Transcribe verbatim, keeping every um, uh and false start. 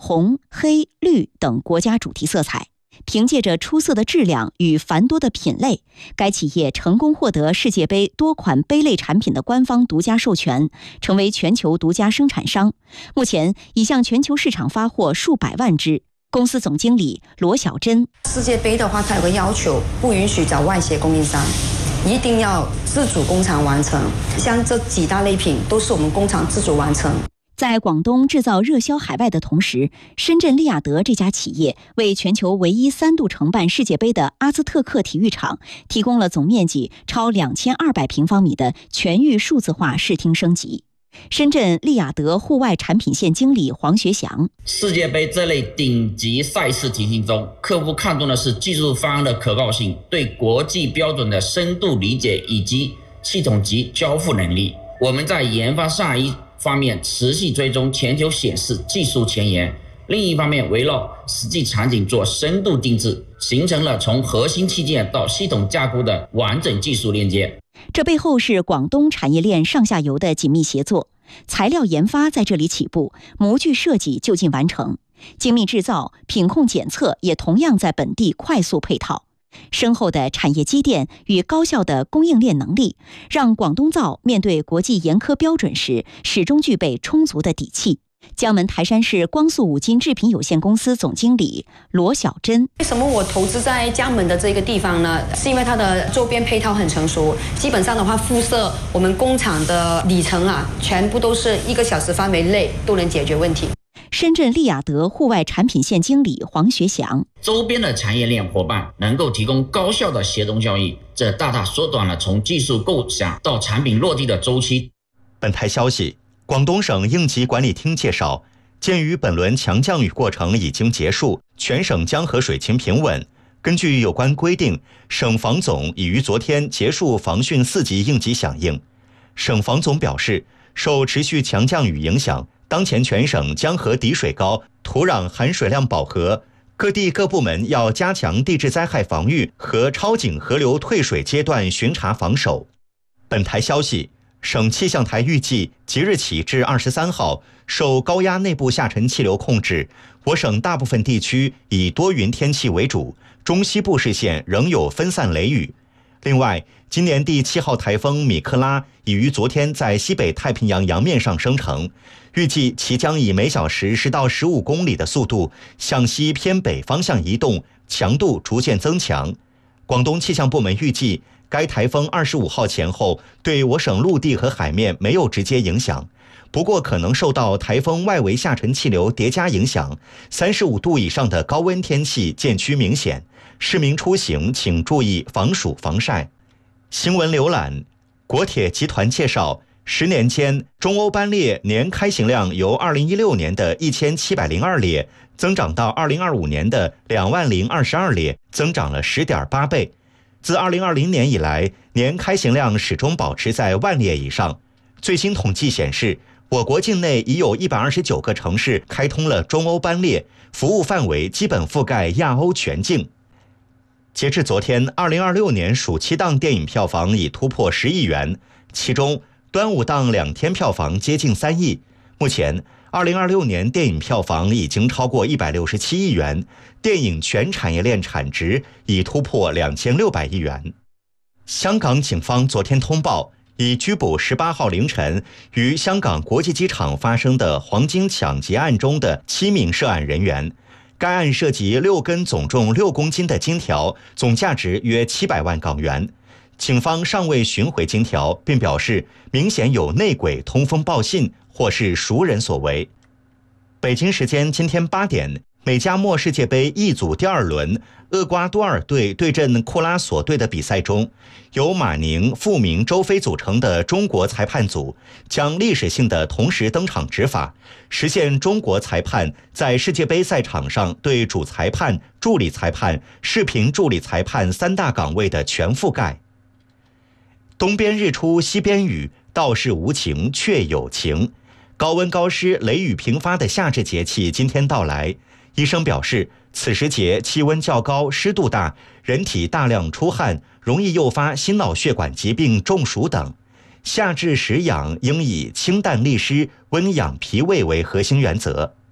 红、黑、绿等国家主题色彩。凭借着出色的质量与繁多的品类，该企业成功获得世界杯多款杯类产品的官方独家授权，成为全球独家生产商。目前已向全球市场发货数百万只。公司总经理罗小珍： 世界杯的话，它有个要求，不允许找外协供应商，一定要自主工厂完成。像这几大类品都是我们工厂自主完成。 在广东制造热销海外的同时，深圳利雅得这家企业为全球唯一三度承办世界杯的阿兹特克体育场提供了总面积超两千二百平方米的全域数字化视听升级。深圳利雅得户外产品线经理黄学祥： 世界杯这类顶级赛事体系中，客户看重的是技术方案的可靠性、对国际标准的深度理解以及系统级交付能力。我们在研发上一方面持续追踪全球显示技术前沿，另一方面围绕实际场景做深度定制，形成了从核心器件到系统架构的完整技术链接。 这背后是广东产业链上下游的紧密协作，材料研发在这里起步，模具设计就近完成，精密制造、品控检测也同样在本地快速配套。深厚的产业积淀与高效的供应链能力，让广东造面对国际严苛标准时，始终具备充足的底气。江门台山市光速五金制品有限公司总经理罗小珍： 为什么我投资在江门的这个地方呢？是因为它的周边配套很成熟，基本上的话，辐射我们工厂的里程啊，全部都是一个小时范围内都能解决问题。 深圳利雅得户外产品线经理黄学祥： 周边的产业链伙伴能够提供高效的协同效应，这大大缩短了从技术构想到产品落地的周期。 本台消息，广东省应急管理厅介绍，鉴于本轮强降雨过程已经结束，全省江河水情平稳，根据有关规定，省防总已于昨天结束防汛四级应急响应。省防总表示，受持续强降雨影响，当前全省江河底水高，土壤含水量饱和，各地各部门要加强地质灾害防御和超警河流退水阶段巡查防守。本台消息，省气象台预计即日起至二十三号，受高压内部下沉气流控制，我省大部分地区以多云天气为主，中西部市县仍有分散雷雨。另外，今年第七号台风米克拉已于昨天在西北太平洋洋面上生成，预计其将以每小时十到十五公里的速度向西偏北方向移动，强度逐渐增强。广东气象部门预计，该台风二十五号前后对我省陆地和海面没有直接影响，不过可能受到台风外围下沉气流叠加影响，三十五度以上的高温天气渐趋明显，市民出行请注意防暑防晒。新闻浏览，国铁集团介绍，十年间中欧班列年开行量由二零一六年的一千七百零二列增长到二零二五年的两万零二十二列，增长了 十点八倍。自二零二零年以来，年开行量始终保持在万列以上。最新统计显示，我国境内已有一百二十九个城市开通了中欧班列，服务范围基本覆盖亚欧全境。截至昨天，二零二六年暑期档电影票房已突破十亿元，其中端午档两天票房接近三亿。目前，二零二六年电影票房已经超过一百六十七亿元，电影全产业链产值已突破两千六百亿元。香港警方昨天通报，已拘捕十八号凌晨于香港国际机场发生的黄金抢劫案中的七名涉案人员。该案涉及六根总重六公斤的金条，总价值约七百万港元。警方尚未寻回金条，并表示明显有内鬼通风报信，或是熟人所为。北京时间今天八点，美加墨世界杯 E 组第二轮，厄瓜多尔队对阵库拉索队的比赛中，由马宁、傅明、周飞组成的中国裁判组将历史性的同时登场执法，实现中国裁判在世界杯赛场上对主裁判、助理裁判、视频助理裁判三大岗位的全覆盖。东边日出西边雨，道是无晴却有晴。高温高湿雷雨频发的夏至节气今天到来，医生表示，此时节气温较高，湿度大，人体大量出汗，容易诱发心脑血管疾病、中暑等。夏至时养应以清淡利湿、温养脾胃为核心原则。